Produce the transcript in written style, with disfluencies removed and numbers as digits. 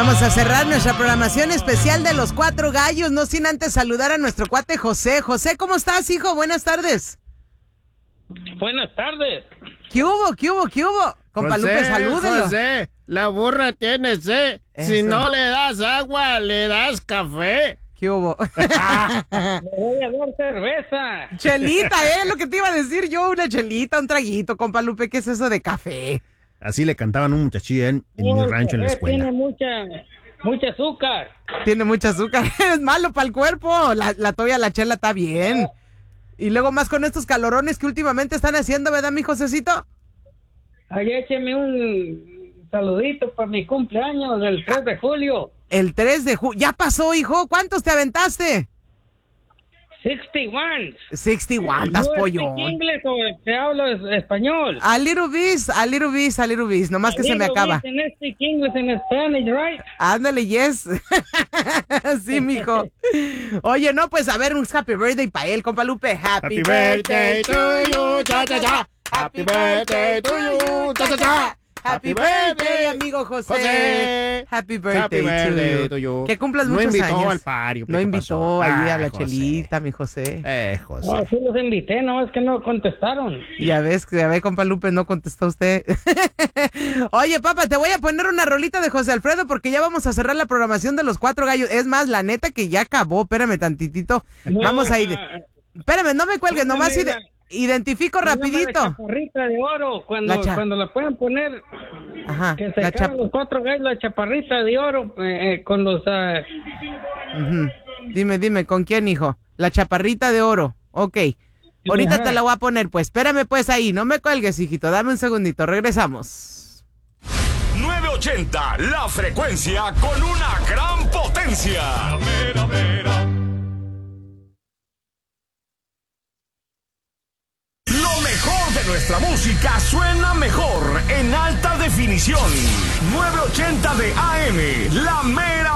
Vamos a cerrar nuestra programación especial de los Cuatro Gallos, no sin antes saludar a nuestro cuate José. José, ¿cómo estás, hijo? Buenas tardes. Buenas tardes. ¿Qué hubo? ¿Qué hubo? ¿Qué hubo? Compa Lupe, salúdelo. José, la burra tiene sed. Si no le das agua, le das café. ¿Qué hubo? Le voy a dar cerveza. Chelita, lo que te iba a decir yo, una chelita, un traguito, compa Lupe, ¿qué es eso de café? Así le cantaban un muchachillo en mi rancho en la escuela. Tiene mucha azúcar. Tiene mucha azúcar, es malo para el cuerpo. La toalla, la chela está bien. Y luego más con estos calorones que últimamente están haciendo, ¿verdad, mi Josecito? Ay, écheme un saludito para mi cumpleaños del 3 de julio. El 3 de julio. ¿Ya pasó, hijo? ¿Cuántos te aventaste? 61. 61, estás pollón. ¿No inglés o te hablo español? A little bit, nomás que se me acaba. English and Spanish, right? Ándale, yes. Sí, mijo. Oye, no, pues a ver, un happy birthday para él, compa Lupe. Happy birthday to you, cha, cha, cha. Happy birthday to you, cha, cha, cha. Happy birthday, amigo José. Happy birthday to you. Que cumplas muchos años. No invitó al party. No invitó ahí a la José. Chelita, mi José. José. No, sí los invité, no, es que no contestaron. Ya ves, compa Lupe, no contestó usted. Oye, papá, te voy a poner una rolita de José Alfredo porque ya vamos a cerrar la programación de los Cuatro Gallos. Es más, la neta que ya acabó. Espérame tantitito. Vamos a ir. Espérame, no me cuelgues, nomás identifico rapidito. La chaparrita de oro, cuando la puedan poner. Ajá, que se acaban los Cuatro Gallos, la chaparrita de oro con los... Dime, ¿con quién, hijo? La chaparrita de oro, ok. Ahorita Ajá. te la voy a poner, pues. Espérame, pues, ahí. No me cuelgues, hijito. Dame un segundito. Regresamos. 980, la frecuencia con una gran potencia. La mera, mera. Lo mejor de nuestra música suena mejor en alta definición. 980 de AM, la mera